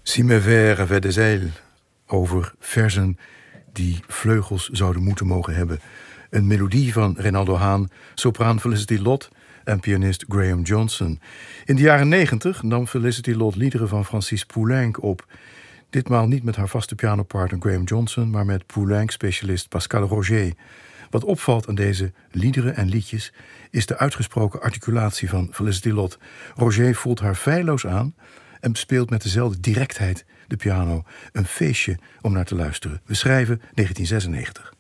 Si mes vers avaient des ailes, over verzen die vleugels zouden moeten mogen hebben. Een melodie van Reynaldo Haan, sopraan Felicity Lott en pianist Graham Johnson. In de jaren 90 nam Felicity Lott liederen van Francis Poulenc op. Ditmaal niet met haar vaste pianopartner Graham Johnson, maar met Poulenc-specialist Pascal Roger. Wat opvalt aan deze liederen en liedjes is de uitgesproken articulatie van Felicity Lott. Roger voelt haar feilloos aan en bespeelt met dezelfde directheid de piano. Een feestje om naar te luisteren. We schrijven 1996.